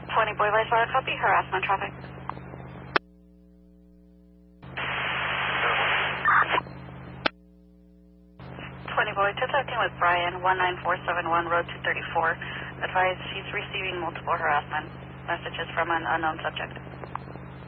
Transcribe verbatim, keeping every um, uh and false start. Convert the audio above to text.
twenty Boy Vice, copy, harassment traffic. twenty Boy, contacting with Brian, one nine four seven one, road two thirty-four. Advise he's receiving multiple harassment messages from an unknown subject.